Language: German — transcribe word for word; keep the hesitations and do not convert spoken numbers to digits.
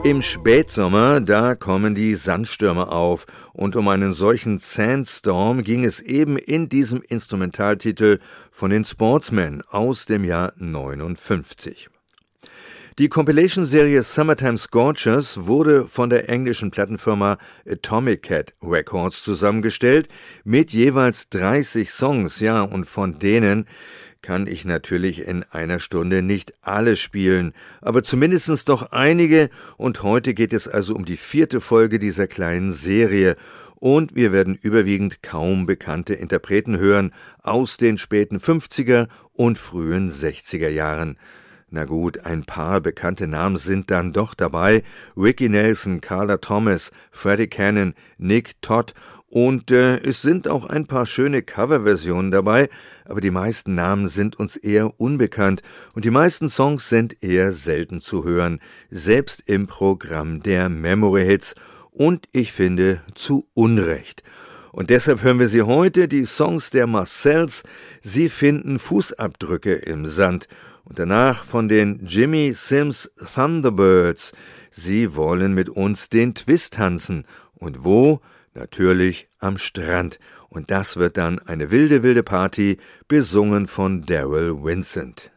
Im Spätsommer, da kommen die Sandstürme auf, und um einen solchen Sandstorm ging es eben in diesem Instrumentaltitel von den Sportsmen aus dem Jahr neunundfünfzig. Die Compilation-Serie Summertime Scorchers wurde von der englischen Plattenfirma Atomic Cat Records zusammengestellt mit jeweils dreißig Songs, ja, und von denen kann ich natürlich in einer Stunde nicht alle spielen, aber zumindest doch einige, und heute geht es also um die vierte Folge dieser kleinen Serie, und wir werden überwiegend kaum bekannte Interpreten hören aus den späten fünfziger und frühen sechziger Jahren. Na gut, ein paar bekannte Namen sind dann doch dabei: Ricky Nelson, Carla Thomas, Freddie Cannon, Nick Todd, und äh, es sind auch ein paar schöne Coverversionen dabei, aber die meisten Namen sind uns eher unbekannt und die meisten Songs sind eher selten zu hören, selbst im Programm der Memory Hits, und ich finde zu Unrecht. Und deshalb hören wir sie heute, die Songs der Marcells. Sie finden Fußabdrücke im Sand. Und danach von den Jimmy Sims Thunderbirds. Sie wollen mit uns den Twist tanzen. Und wo? Natürlich am Strand. Und das wird dann eine wilde, wilde Party, besungen von Daryl Vincent.